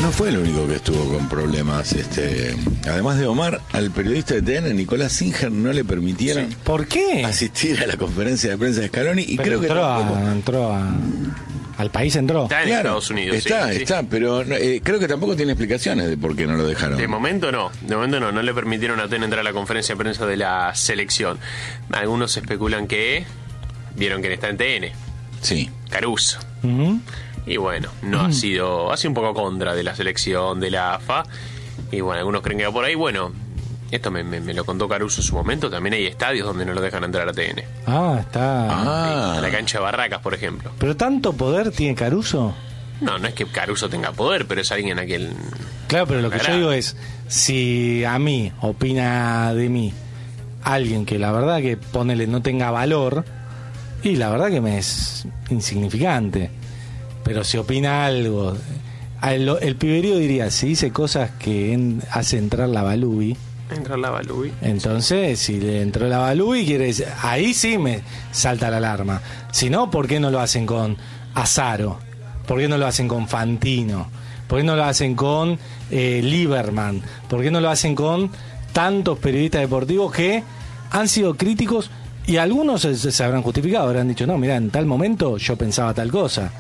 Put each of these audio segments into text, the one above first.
no fue el único que estuvo con problemas. Además de Omar, al periodista de TN, Nicolás Singer, no le permitieron ¿Por qué? asistir a la conferencia de prensa de Scaloni. Y Pero creo que entró al país entró. Está en Estados Unidos. Está, pero creo que tampoco tiene explicaciones de por qué no lo dejaron. De momento no le permitieron a TN entrar a la conferencia de prensa de la selección. Algunos especulan que vieron que está en TN. Sí. Caruso. Uh-huh. Y bueno, no ha sido un poco contra de la selección, de la AFA. Y bueno, algunos creen que va por ahí. Bueno, esto me lo contó Caruso en su momento. También hay estadios donde no lo dejan entrar a TN. Está. A la cancha de Barracas, por ejemplo. ¿Pero tanto poder tiene Caruso? No es que Caruso tenga poder, pero es alguien a quien... Claro, pero lo que yo digo es, si a mí opina de mí alguien que la verdad que ponele no tenga valor, y la verdad que me es insignificante. Pero si opina algo, el piberío diría, si dice cosas que hace entrar la Balubi, entonces si le entró la Balubi, quiere decir, ahí sí me salta la alarma. Si no, ¿por qué no lo hacen con Azaro? ¿Por qué no lo hacen con Fantino? ¿Por qué no lo hacen con Lieberman? ¿Por qué no lo hacen con tantos periodistas deportivos que han sido críticos? Y algunos se habrán justificado, habrán dicho, no, mira, en tal momento yo pensaba tal cosa.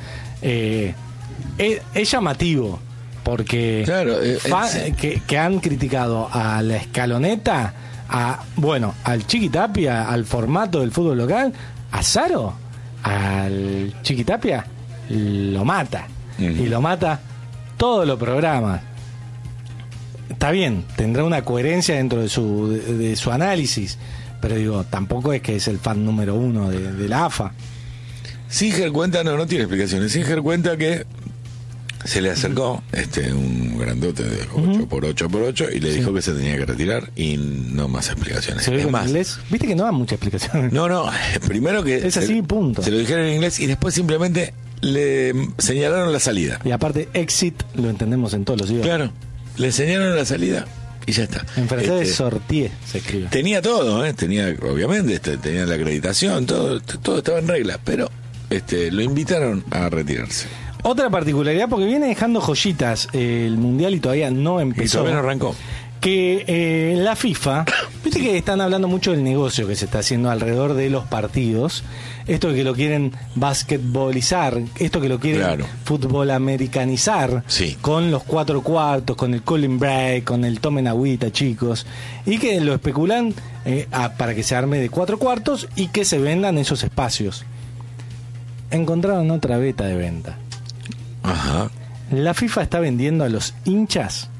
Es llamativo, porque claro, que han criticado a la escaloneta, al Chiqui Tapia, al formato del fútbol local, a Zaro, al Chiqui Tapia, lo mata. Y lo mata todos los programas. Está bien, tendrá una coherencia dentro de su análisis, pero digo, tampoco es que es el fan número uno de la AFA. Singer cuenta, no tiene explicaciones. Singer cuenta que se le acercó un grandote de 8x8 y le dijo que se tenía que retirar y no más explicaciones. ¿Se lo dijo en inglés? Viste que no dan muchas explicaciones. No, primero que es así, punto. Se lo dijeron en inglés y después simplemente le señalaron la salida. Y aparte, exit lo entendemos en todos los idiomas. Claro, le señalaron la salida y ya está. En francés sortie se escribe. Tenía todo, tenía, obviamente, tenía la acreditación, todo estaba en regla, pero lo invitaron a retirarse. Otra particularidad, porque viene dejando joyitas el Mundial y todavía no empezó. Y todavía no arrancó. Que la FIFA, viste que están hablando mucho del negocio que se está haciendo alrededor de los partidos. Esto que lo quieren basquetbolizar, esto que lo quieren fútbol americanizar, con los 4 cuartos, con el cooling break, con el tomen agüita, chicos, y que lo especulan para que se arme de 4 cuartos y que se vendan esos espacios. Encontraron otra beta de venta. Ajá. La FIFA está vendiendo a los hinchas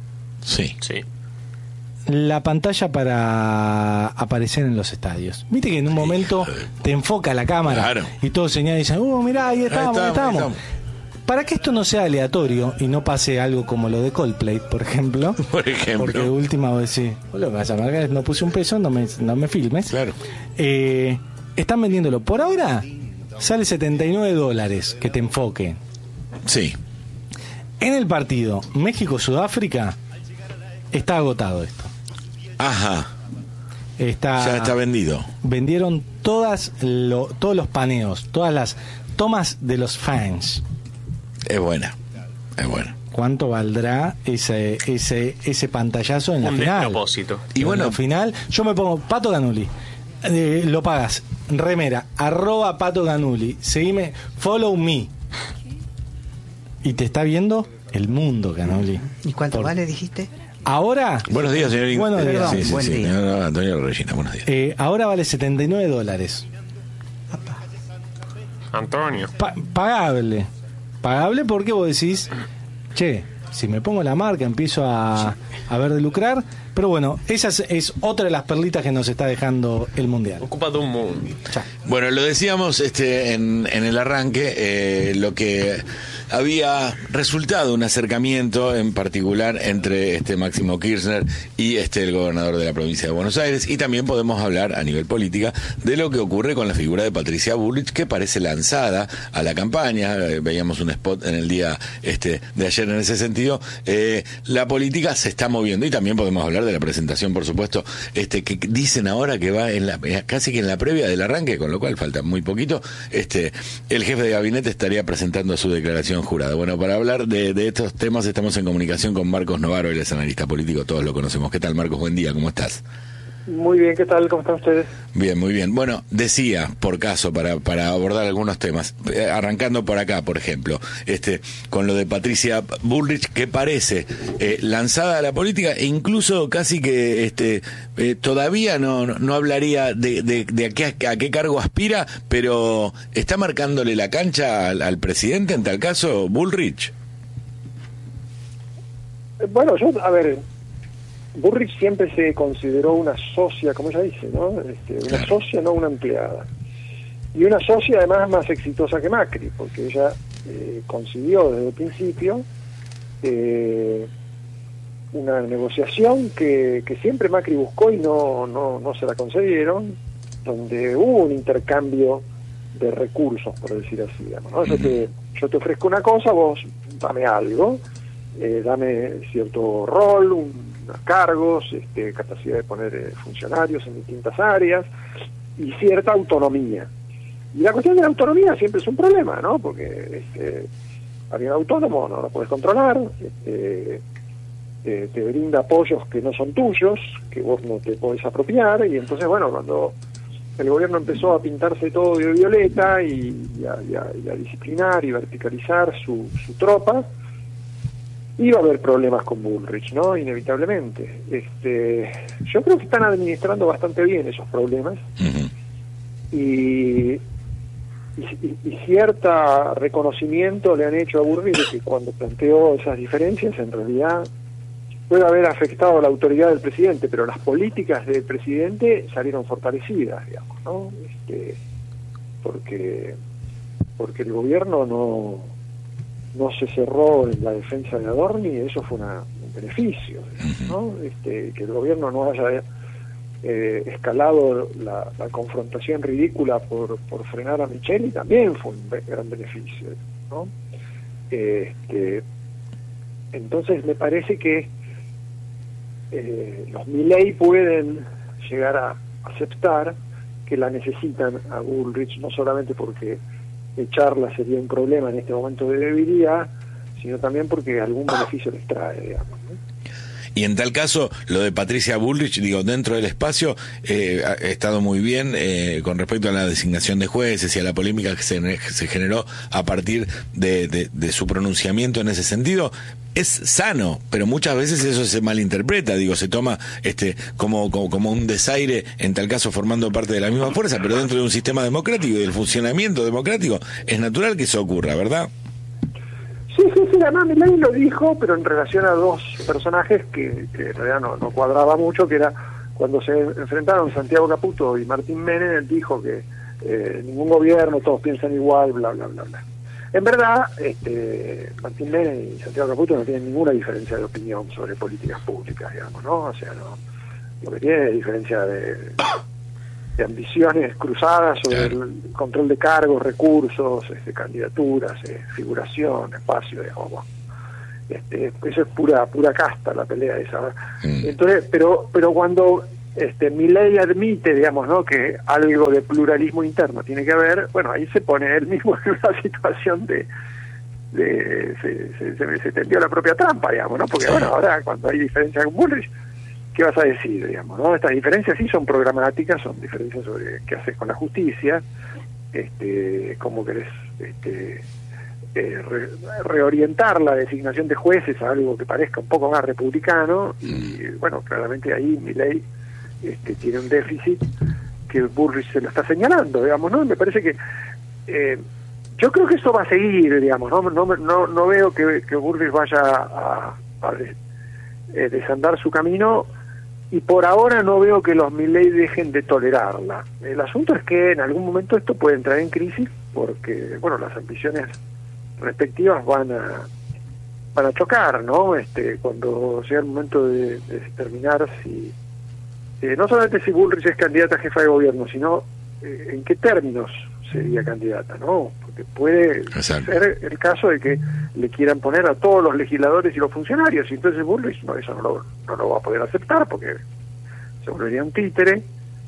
la pantalla para aparecer en los estadios. Viste que en un momento te enfoca la cámara y todos señalan y dicen, mirá, ahí estamos. Para que esto no sea aleatorio y no pase algo como lo de Coldplay, por ejemplo. Porque de última vez no puse un peso, no me filmes. Claro. Están vendiéndolo. Por ahora sale $79 que te enfoque. Sí. En el partido México-Sudáfrica está agotado esto. Ajá. Ya está vendido. Vendieron todos los paneos, todas las tomas de los fans. Es buena. ¿Cuánto valdrá ese pantallazo en la final? Un despropósito. Y bueno, en la final, yo me pongo Pato Ganuli. Lo pagas. Remera, @Pato Ganuli. Seguime, follow me. Y te está viendo el mundo, Ganuli. ¿Y cuánto vale, dijiste? Ahora... Buenos días, señor. Buenos días. Buen día. No, Antonio Regina, buenos días. Ahora vale $79. Antonio. Pagable. Pagable porque vos decís, che, si me pongo la marca empiezo a ver de lucrar. Pero bueno, esa es otra de las perlitas que nos está dejando el Mundial. Ocupa todo un mundo. Bueno, lo decíamos en el arranque, lo que había resultado un acercamiento en particular entre Máximo Kirchner y el gobernador de la provincia de Buenos Aires, y también podemos hablar a nivel política de lo que ocurre con la figura de Patricia Bullrich, que parece lanzada a la campaña. Veíamos un spot en el día de ayer en ese sentido. La política se está moviendo, y también podemos hablar de la presentación, por supuesto, que dicen ahora que va casi que en la previa del arranque, con lo cual falta muy poquito. El jefe de gabinete estaría presentando su declaración declaración jurada. Bueno, para hablar de estos temas estamos en comunicación con Marcos Novaro, él es analista político, todos lo conocemos. ¿Qué tal, Marcos? Buen día, ¿cómo estás? Muy bien, ¿qué tal? ¿Cómo están ustedes? Bien, muy bien. Bueno, decía, por caso, para abordar algunos temas, arrancando por acá, por ejemplo, con lo de Patricia Bullrich, que parece lanzada a la política, e incluso casi que todavía no hablaría de a qué cargo aspira, pero está marcándole la cancha al presidente, en tal caso, Bullrich. Bueno, Bullrich siempre se consideró una socia, como ella dice, ¿no? Una socia, no una empleada. Y una socia además más exitosa que Macri, porque ella consiguió desde el principio una negociación que siempre Macri buscó y no se la concedieron, donde hubo un intercambio de recursos, por decir así, digamos, ¿no? Yo te ofrezco una cosa, vos dame algo, dame cierto rol, cargos, capacidad de poner funcionarios en distintas áreas y cierta autonomía. Y la cuestión de la autonomía siempre es un problema, ¿no? Porque alguien autónomo no lo puedes controlar, te brinda apoyos que no son tuyos, que vos no te podés apropiar, y entonces, bueno, cuando el gobierno empezó a pintarse todo de violeta y a disciplinar y verticalizar su tropa, iba a haber problemas con Bullrich, ¿no? Inevitablemente. Yo creo que están administrando bastante bien esos problemas. Uh-huh. Y cierto reconocimiento le han hecho a Bullrich que cuando planteó esas diferencias, en realidad puede haber afectado a la autoridad del presidente, pero las políticas del presidente salieron fortalecidas, digamos, ¿no? Porque el gobierno no se cerró en la defensa de Adorni, y eso fue un beneficio, ¿no? Que el gobierno no haya escalado la confrontación ridícula por frenar a Micheli también fue un gran beneficio, ¿no? Entonces me parece que los Milei pueden llegar a aceptar que la necesitan a Bullrich, no solamente porque echarla sería un problema en este momento de debilidad, sino también porque algún beneficio les trae, digamos, ¿no? Y en tal caso, lo de Patricia Bullrich, dentro del espacio, ha estado muy bien con respecto a la designación de jueces y a la polémica que se generó a partir de su pronunciamiento en ese sentido. Es sano, pero muchas veces eso se malinterpreta, se toma como un desaire, en tal caso formando parte de la misma fuerza, pero dentro de un sistema democrático y del funcionamiento democrático es natural que eso ocurra, ¿verdad? Sí, además Milei lo dijo, pero en relación a dos personajes que en realidad no cuadraba mucho, que era cuando se enfrentaron Santiago Caputo y Martín Menem. Él dijo que ningún gobierno, todos piensan igual, bla, bla, bla, bla. En verdad, Martín Menem y Santiago Caputo no tienen ninguna diferencia de opinión sobre políticas públicas, digamos, ¿no? O sea, lo que tiene es diferencia de ambiciones cruzadas sobre el control de cargos, recursos, candidaturas, figuración, espacio, digamos. Eso es pura casta, la pelea esa. Entonces, pero cuando Milei admite, digamos, ¿no?, que algo de pluralismo interno tiene que haber, bueno, ahí se pone él mismo en una situación se tendió la propia trampa, digamos, ¿no? Porque bueno, ahora cuando hay diferencia con Bullrich, ¿qué vas a decir, digamos, no? Estas diferencias sí son programáticas, son diferencias sobre qué haces con la justicia, cómo querés reorientar la designación de jueces a algo que parezca un poco más republicano, y bueno, claramente ahí Milei tiene un déficit que Bullrich se lo está señalando, digamos, ¿no? Me parece que yo creo que eso va a seguir, digamos, no veo que Bullrich vaya a desandar su camino, y por ahora no veo que los Milei dejen de tolerarla. El asunto es que en algún momento esto puede entrar en crisis, porque bueno, las ambiciones respectivas van a chocar, ¿no? Cuando sea el momento de determinar si no solamente si Bullrich es candidata a jefa de gobierno, sino en qué términos sería candidata, ¿no? Porque puede ser el caso de que le quieran poner a todos los legisladores y los funcionarios, y entonces Bullrich eso no lo va a poder aceptar, porque se volvería un títere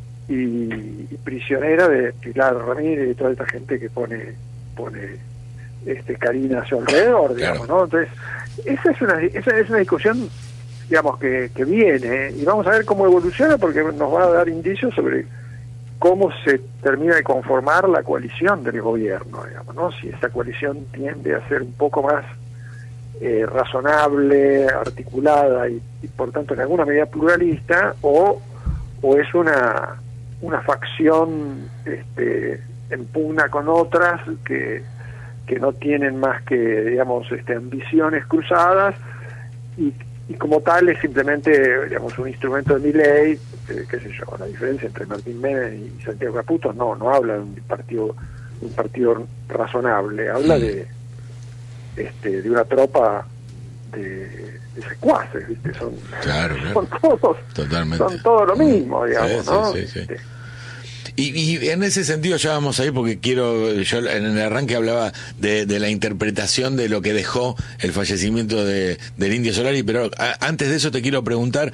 y prisionera de Pilar Ramírez y toda esta gente que pone Karina a su alrededor, digamos, ¿no? Entonces, esa es una discusión, digamos, que viene, y vamos a ver cómo evoluciona, porque nos va a dar indicios sobre cómo se termina de conformar la coalición del gobierno, digamos, ¿no? Si esa coalición tiende a ser un poco más razonable, articulada y por tanto en alguna medida pluralista, o es una facción en pugna con otras que no tienen más que, digamos, ambiciones cruzadas, y como tal es simplemente, digamos, un instrumento de Milei, qué sé yo. La diferencia entre Martín Menem y Santiago Caputo no habla de un partido razonable, habla de una tropa de secuaces, ¿viste? Son todos, totalmente, son todos lo mismo, digamos, ¿no? Sí. Y en ese sentido ya vamos ahí, porque yo en el arranque hablaba de la interpretación de lo que dejó el fallecimiento del Indio Solari, pero antes de eso te quiero preguntar,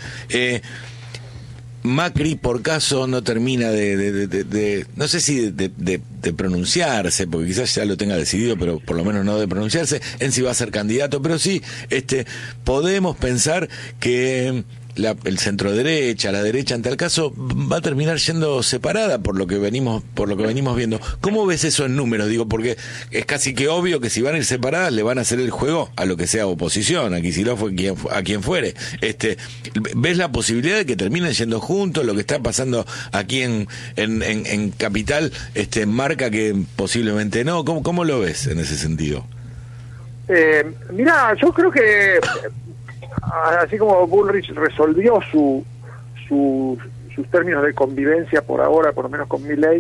Macri por caso no termina no sé si de pronunciarse, porque quizás ya lo tenga decidido, pero por lo menos no de pronunciarse en si va a ser candidato, pero sí podemos pensar que el centro derecha, la derecha en tal caso va a terminar siendo separada por lo que venimos viendo. ¿Cómo ves eso en números? Digo, porque es casi que obvio que si van a ir separadas le van a hacer el juego a lo que sea oposición, a Kicillof o a quien fuere. ¿Ves la posibilidad de que terminen yendo juntos? Lo que está pasando aquí en Capital marca que posiblemente no. ¿Cómo lo ves en ese sentido? Mirá, yo creo que así como Bullrich resolvió sus términos de convivencia por ahora, por lo menos con Milei,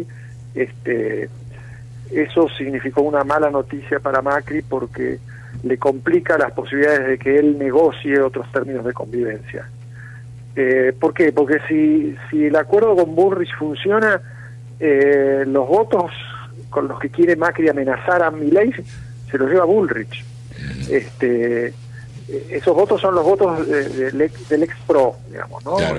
eso significó una mala noticia para Macri, porque le complica las posibilidades de que él negocie otros términos de convivencia. ¿Por qué? Porque si el acuerdo con Bullrich funciona, los votos con los que quiere Macri amenazar a Milei se los lleva Bullrich. Esos votos son los votos del ex pro, digamos, ¿no? Claro.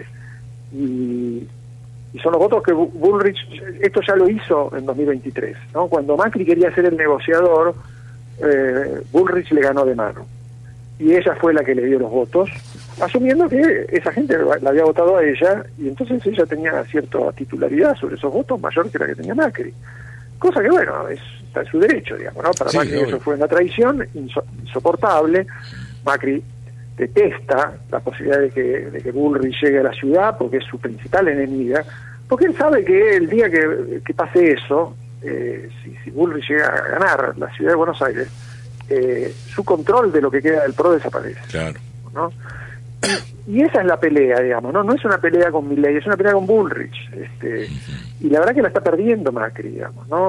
Y son los votos que Bullrich, esto ya lo hizo en 2023, ¿no? Cuando Macri quería ser el negociador, Bullrich le ganó de mano, y ella fue la que le dio los votos, asumiendo que esa gente la había votado a ella, y entonces ella tenía cierta titularidad sobre esos votos mayor que la que tenía Macri, cosa que, bueno, está en su derecho, digamos, ¿no? Para Macri eso fue una traición insoportable. Macri detesta la posibilidad de que Bullrich llegue a la ciudad, porque es su principal enemiga, porque él sabe que el día que pase eso, si Bullrich llega a ganar la ciudad de Buenos Aires, su control de lo que queda del PRO desaparece. Claro. ¿No? Y esa es la pelea, digamos, no es una pelea con Milei, es una pelea con Bullrich, y la verdad que la está perdiendo Macri, digamos, ¿no?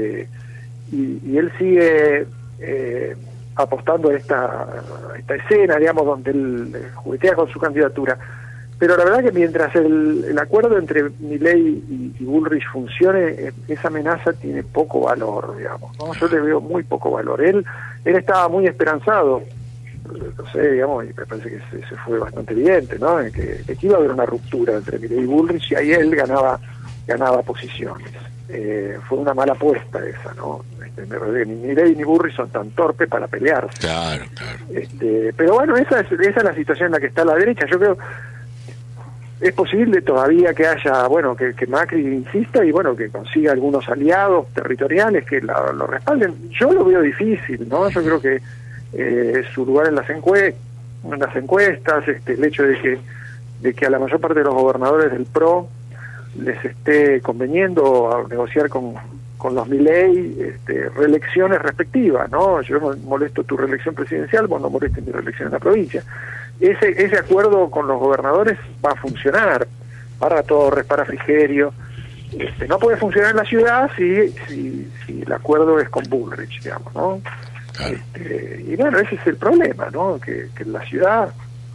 Y él sigue apostando a esta escena, digamos, donde él juguetea con su candidatura, pero la verdad que mientras el acuerdo entre Milei y Bullrich funcione, esa amenaza tiene poco valor, digamos, ¿no? Yo le veo muy poco valor. Él estaba muy esperanzado, no sé, digamos, y me parece que se fue bastante evidente, ¿no? Que iba a haber una ruptura entre Milei y Bullrich, y ahí él ganaba posiciones. Fue una mala apuesta esa, ¿no? Ni Milei ni Bullrich son tan torpes para pelearse. Claro. Pero bueno, esa es la situación en la que está la derecha. Yo creo es posible todavía que haya, bueno, que Macri insista y bueno, que consiga algunos aliados territoriales que lo respalden. Yo lo veo difícil, ¿no? Yo creo que su lugar en las encuestas, el hecho de que a la mayor parte de los gobernadores del PRO les esté conveniendo a negociar con los Milei reelecciones respectivas, ¿no? Yo no molesto tu reelección presidencial, vos no molestes mi reelección en la provincia. Ese acuerdo con los gobernadores va a funcionar para Torres, para Frigerio. No puede funcionar en la ciudad si el acuerdo es con Bullrich, digamos, ¿no? Claro. Y bueno, ese es el problema, ¿no? Que en la ciudad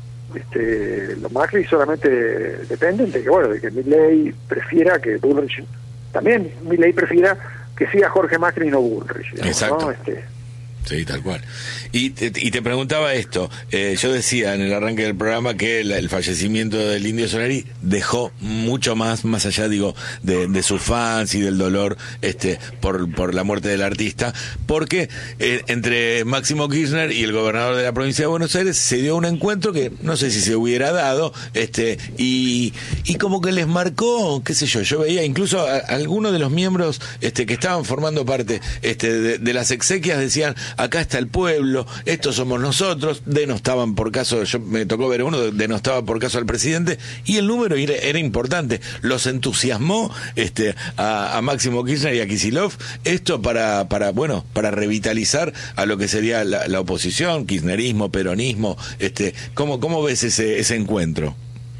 los Macri solamente dependen de que Milei prefiera que Bullrich, también Milei prefiera que siga Jorge Macri y no Bullrich, digamos, exacto. ¿no? Sí, tal cual. Y te preguntaba esto, yo decía en el arranque del programa que el fallecimiento del Indio Solari dejó mucho más allá, digo, de sus fans y del dolor por la muerte del artista, porque entre Máximo Kirchner y el gobernador de la provincia de Buenos Aires se dio un encuentro que no sé si se hubiera dado, y como que les marcó, qué sé yo veía incluso a algunos de los miembros que estaban formando parte de las exequias decían: acá está el pueblo, estos somos nosotros, denostaban por caso, yo me tocó ver uno, denostaba por caso al presidente, y el número era importante, los entusiasmó a Máximo Kirchner y a Kicillof, esto para revitalizar a lo que sería la oposición, kirchnerismo, peronismo, ¿cómo ves ese encuentro?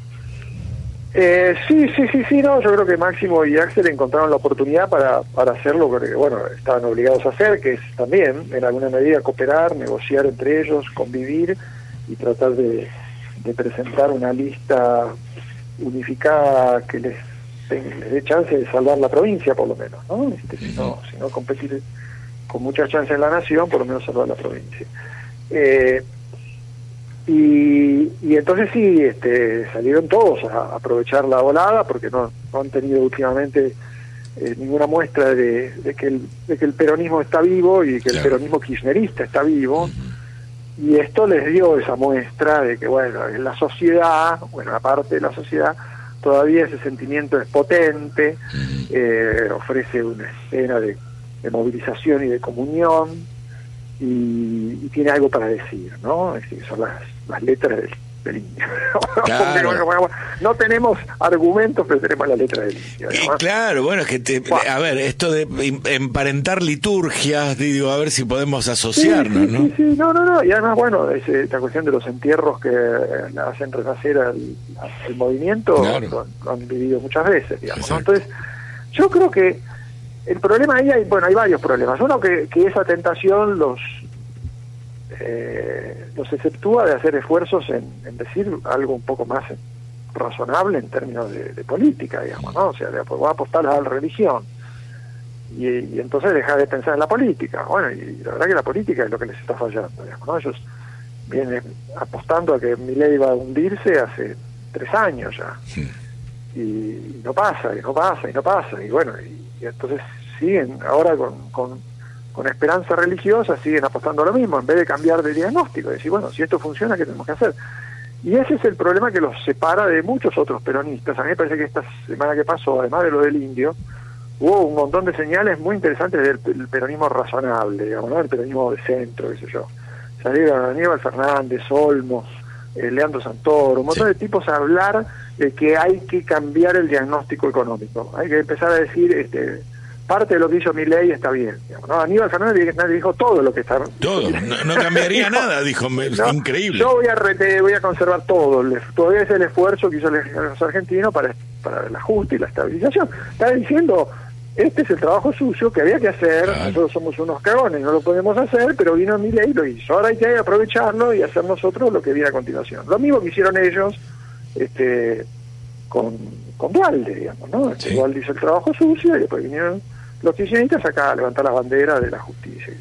Sí, no, yo creo que Máximo y Axel encontraron la oportunidad para hacer lo que, estaban obligados a hacer, que es también, en alguna medida, cooperar, negociar entre ellos, convivir y tratar de presentar una lista unificada que les dé chance de salvar la provincia, por lo menos, ¿no? Si no competir con muchas chances en la nación, por lo menos salvar la provincia. Y entonces sí, salieron todos a aprovechar la volada, porque no han tenido últimamente ninguna muestra de que el peronismo está vivo y que el peronismo kirchnerista está vivo, y esto les dio esa muestra de que, en la sociedad, aparte de la sociedad, todavía ese sentimiento es potente, ofrece una escena de movilización y de comunión, y tiene algo para decir, ¿no? Es decir, son las letras del Indio. Claro. No tenemos argumentos, pero tenemos la letra del Indio. Claro, es que a ver, esto de emparentar liturgias, digo, a ver si podemos asociarnos, ¿no? Sí, no, y además, esta cuestión de los entierros que hacen renacer el movimiento, claro, lo han vivido muchas veces, digamos, ¿no? Entonces, yo creo que el problema ahí hay varios problemas. Uno, que esa tentación los exceptúa de hacer esfuerzos en decir algo un poco más razonable en términos de política, digamos, ¿no? O sea, voy a apostar a la religión y entonces dejar de pensar en la política. Y la verdad que la política es lo que les está fallando, digamos, ¿no? Ellos vienen apostando a que Milei va a hundirse hace 3 años ya, y no pasa, y entonces siguen ahora con esperanza religiosa, siguen apostando a lo mismo, en vez de cambiar de diagnóstico, decir, si esto funciona, ¿qué tenemos que hacer? Y ese es el problema que los separa de muchos otros peronistas. A mí me parece que esta semana que pasó, además de lo del Indio, hubo un montón de señales muy interesantes del peronismo razonable, digamos, ¿no? El peronismo de centro, qué sé yo. Salieron Aníbal Fernández, Olmos, Leandro Santoro, un montón de tipos a hablar de que hay que cambiar el diagnóstico económico. Hay que empezar a decir, parte de lo que hizo Milei está bien, digamos, ¿no? Aníbal Fernández dijo todo lo que está... Todo, no cambiaría nada, dijo, increíble. Yo voy a conservar todo, todavía es el esfuerzo que hizo los argentinos para el ajuste y la estabilización. Está diciendo, este es el trabajo sucio que había que hacer, nosotros somos unos cagones, no lo podemos hacer, pero vino Milei y lo hizo. Ahora hay que aprovecharlo y hacer nosotros lo que viene a continuación. Lo mismo que hicieron ellos con Duhalde, digamos, ¿no? Sí. Duhalde hizo el trabajo sucio y después vinieron los kirchneristas acá a levantar las banderas de la justicia.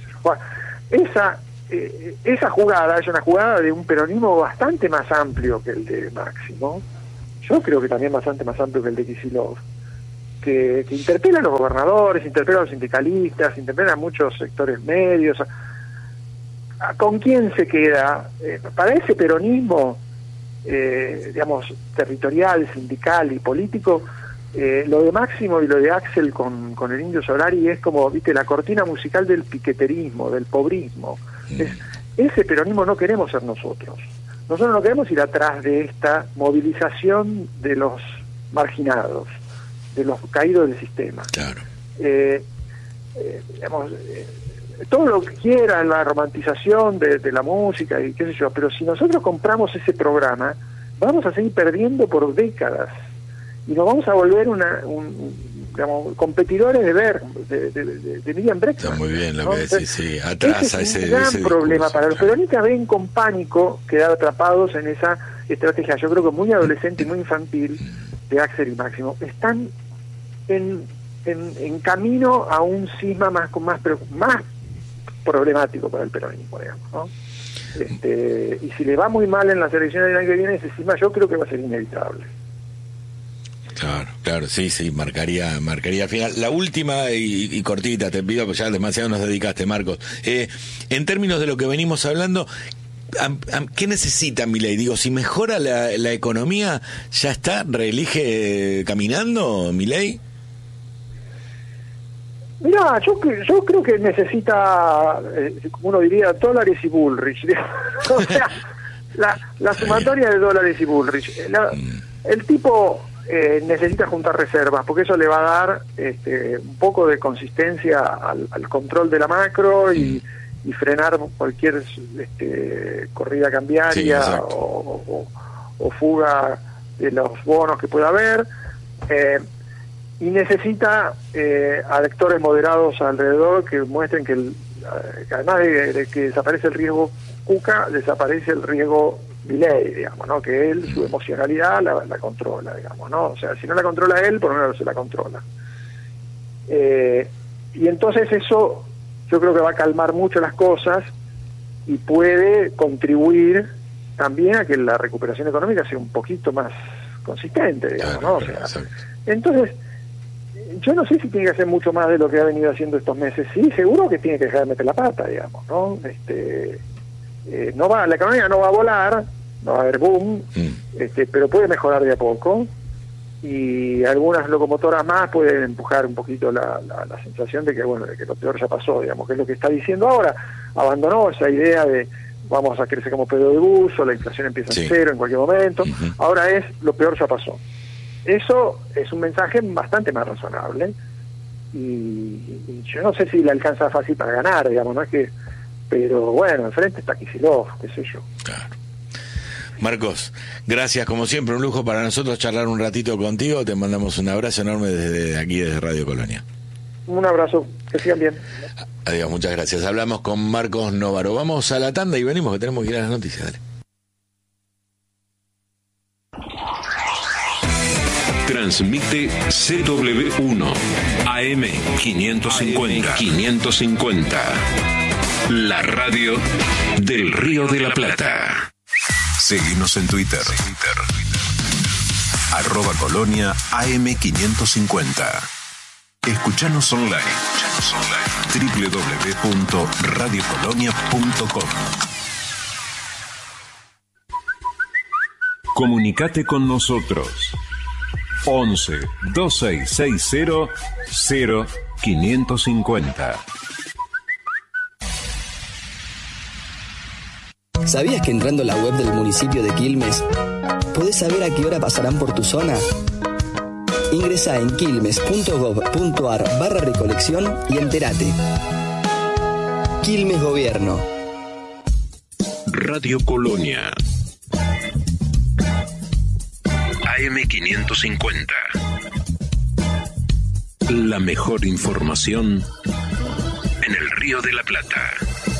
Esa jugada es una jugada de un peronismo bastante más amplio que el de Máximo. Yo creo que también bastante más amplio que el de Kicillof, que interpela a los gobernadores, interpela a los sindicalistas, interpela a muchos sectores medios. ¿Con quién se queda? Para ese peronismo, territorial, sindical y político, lo de Máximo y lo de Axel con el Indio Solari es como, la cortina musical del piqueterismo, del pobrismo. Ese peronismo no queremos ser nosotros. Nosotros no queremos ir atrás de esta movilización de los marginados, de los caídos del sistema. Claro. Todo lo que quiera, la romantización de la música y qué sé yo, pero si nosotros compramos ese programa, vamos a seguir perdiendo por décadas y nos vamos a volver competidores de Miriam Bregman. Está muy bien lo ¿no? que decís, sí, atrasa ese es un gran problema discurso, para los peronistas. Ven con pánico quedar atrapados en esa estrategia, yo creo que muy adolescente y muy infantil, de Axel y Máximo. Están en camino a un cisma más problemático para el peronismo, digamos, ¿no? Y si le va muy mal en las elecciones del año que viene, encima yo creo que va a ser inevitable. Claro, sí, marcaría final. La última y cortita, te pido, porque ya demasiado nos dedicaste, Marcos. En términos de lo que venimos hablando, ¿qué necesita Milei? Digo, si mejora la economía, ¿ya está? ¿Reelige caminando Milei? Mirá, yo creo que necesita, como uno diría, dólares y Bullrich. O sea, la sumatoria de dólares y Bullrich. El tipo necesita juntar reservas, porque eso le va a dar un poco de consistencia al control de la macro y frenar cualquier corrida cambiaria, sí, o fuga de los bonos que pueda haber. Y necesita a lectores moderados alrededor que muestren que además de que desaparece el riesgo Cuca, desaparece el riesgo Milei, digamos, ¿no? Que él, su emocionalidad la controla, digamos, ¿no? O sea, si no la controla él, por lo menos se la controla. Y entonces eso yo creo que va a calmar mucho las cosas y puede contribuir también a que la recuperación económica sea un poquito más consistente, digamos, ¿no? O sea, entonces, yo no sé si tiene que hacer mucho más de lo que ha venido haciendo estos meses. Sí, seguro que tiene que dejar de meter la pata, digamos, ¿no? La economía no va a volar, no va a haber boom, pero puede mejorar de a poco, y algunas locomotoras más pueden empujar un poquito la sensación de que, bueno, de que lo peor ya pasó, digamos, que es lo que está diciendo ahora. Abandonó esa idea de vamos a crecer como pedo de buzo, la inflación empieza en cero en cualquier momento. Ahora es lo peor ya pasó. Eso es un mensaje bastante más razonable, y yo no sé si le alcanza fácil para ganar, digamos, no es que, pero bueno, enfrente está Kicillof, qué sé yo. Claro. Marcos, gracias, como siempre, un lujo para nosotros charlar un ratito contigo. Te mandamos un abrazo enorme desde aquí, desde Radio Colonia. Un abrazo, que sigan bien. Adiós, muchas gracias. Hablamos con Marcos Novaro. Vamos a la tanda y venimos, que tenemos que ir a las noticias. Dale. Transmite CW1 AM 550. La radio del Río de la Plata. Seguinos en Twitter. @Colonia AM 550. Escuchanos online. www.radiocolonia.com. Comunicate con nosotros. 11 2660 0550. ¿Sabías que entrando a la web del municipio de Quilmes podés saber a qué hora pasarán por tu zona? Ingresá en quilmes.gov.ar/recolección y entérate. Quilmes Gobierno. Radio Colonia. AM 550. La mejor información en el Río de la Plata.